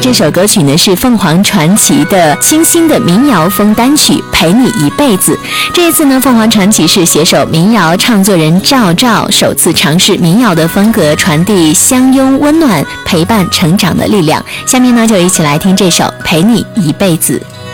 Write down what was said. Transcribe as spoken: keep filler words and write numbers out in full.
这首歌曲呢是凤凰传奇的清新的民谣风单曲《陪你一辈子》。这一次呢，凤凰传奇是携手民谣唱作人赵照首次尝试民谣的风格，传递相拥温暖、陪伴成长的力量。下面呢，就一起来听这首《陪你一辈子》。